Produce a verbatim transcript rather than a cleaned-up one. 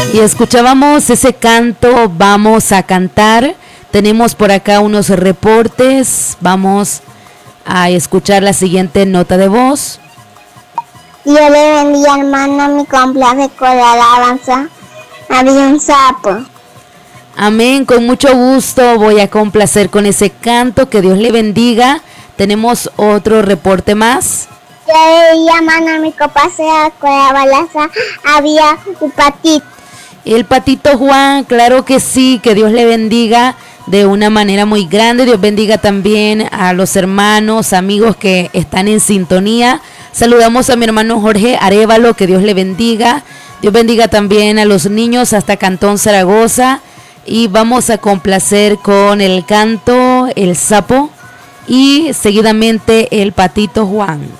Y escuchábamos ese canto, Vamos a Cantar. Tenemos por acá unos reportes. Vamos a escuchar la siguiente nota de voz. Dios le bendiga, hermano, mi complace con la alabanza. Había un sapo. Amén, con mucho gusto voy a complacer con ese canto. Que Dios le bendiga. Tenemos otro reporte más. Yo le hermano, mi complace con la balanza. Había un patito. El patito Juan, claro que sí, que Dios le bendiga de una manera muy grande. Dios bendiga también a los hermanos, amigos que están en sintonía. Saludamos a mi hermano Jorge Arévalo, que Dios le bendiga. Dios bendiga también a los niños hasta Cantón Zaragoza. Y vamos a complacer con el canto El Sapo y seguidamente El Patito Juan.